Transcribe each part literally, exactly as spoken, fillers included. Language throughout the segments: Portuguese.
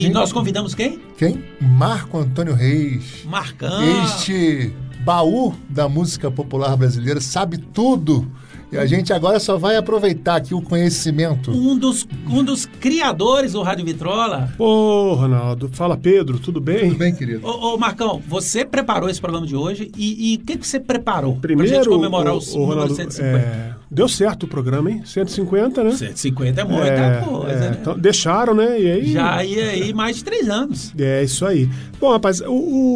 E nós convidamos quem? Quem? Marco Antônio Reis. Marcão. Este baú da música popular brasileira, sabe tudo. E a gente agora só vai aproveitar aqui o conhecimento. Um dos, um dos criadores do Rádio Vitrola. Ô, Ronaldo. Fala, Pedro. Tudo bem? Tudo bem, querido? Ô, ô Marcão, você preparou esse programa de hoje e, e o que, que você preparou Primeiro, pra gente comemorar o, os o Ronaldo, cento e cinquenta? É, deu certo o programa, hein? cento e cinquenta, né? cento e cinquenta é muita É, coisa, é, né? então, deixaram, né? E aí... Já ia aí mais de três anos. É, isso aí. Bom, rapaz, o...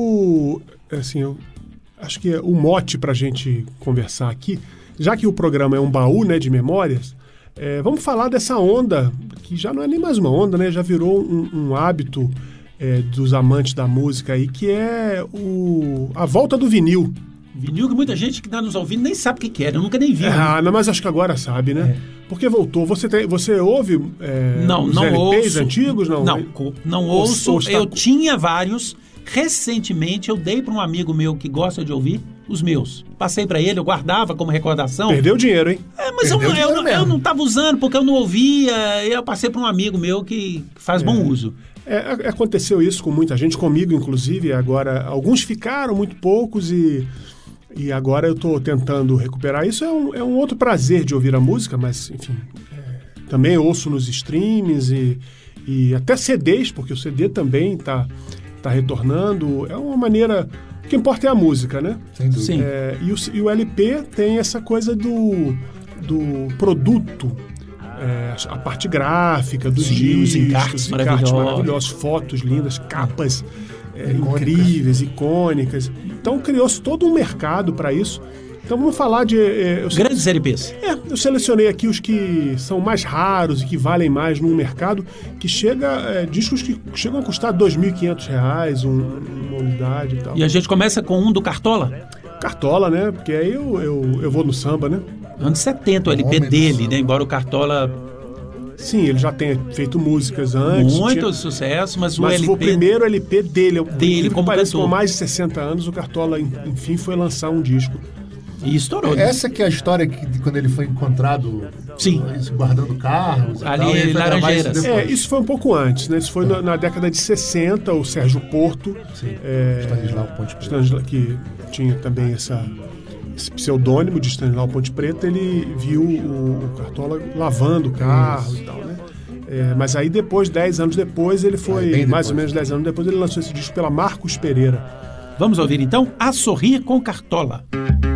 o assim, eu acho que o mote pra gente conversar aqui, já que o programa é um baú, né, de memórias, é, vamos falar dessa onda, que já não é nem mais uma onda, né? Já virou um, um hábito é, dos amantes da música aí, que é o, a volta do vinil. Vinil que muita gente que está nos ouvindo nem sabe o que, que é, eu nunca nem vi. Ah, não, mas acho que agora sabe, né? É. Porque voltou. Você, tem, você ouve é, não, os não L Ps ouço, antigos? Não, não, não ouço. Ou, ou está... Eu tinha vários. Recentemente eu dei para um amigo meu que gosta de ouvir os meus. Passei para ele, eu guardava como recordação. Perdeu dinheiro, hein? É, mas eu, eu, eu, eu não estava usando porque eu não ouvia. Eu passei para um amigo meu que faz é. bom uso. É, aconteceu isso com muita gente, comigo inclusive. Agora, alguns ficaram, muito poucos, e, e agora eu estou tentando recuperar isso. É um, é um outro prazer de ouvir a música, mas, enfim, é, também ouço nos streams e, e até C Ds, porque o C D também está tá retornando. É uma maneira... O que importa é a música, né? Sem dúvida. Sim. É, e, o, e o L P tem essa coisa do, do produto, é, a parte gráfica dos Sim, discos, os encartes maravilhosos. maravilhosos, fotos lindas, capas é, incríveis, icônicas. Então criou-se todo um mercado para isso. Então vamos falar de... É, eu Grandes L Ps. É, eu selecionei aqui os que são mais raros e que valem mais no mercado, que chega, é, discos que chegam a custar dois mil e quinhentos reais, um, uma unidade e tal. E a gente começa com um do Cartola? Cartola, né? Porque aí eu, eu, eu vou no samba, né? Anos setenta, o L P dele, né? Embora o Cartola... Sim, ele já tenha feito músicas antes. Muito tinha... sucesso, mas o mas L P... foi o primeiro L P dele. Dele como parece cantor. Com mais de sessenta anos, o Cartola, enfim, foi lançar um disco. E estourou. Essa que é a história que, de quando ele foi encontrado. Sim. Guardando carros. Ali, tal, em Laranjeiras. Isso, é, isso foi um pouco antes, né? Isso foi na, na década de sessenta, o Sérgio Porto. Sim. É, Stanislau Ponte Preta. Stanislau, que tinha também essa, esse pseudônimo de Stanislau Ponte Preta, ele viu o, o Cartola lavando o carro isso. E tal, né? É, mas aí depois, dez anos depois, ele foi, é, mais depois. ou menos dez anos depois, ele lançou esse disco pela Marcos Pereira. Vamos ouvir então A Sorrir com Cartola.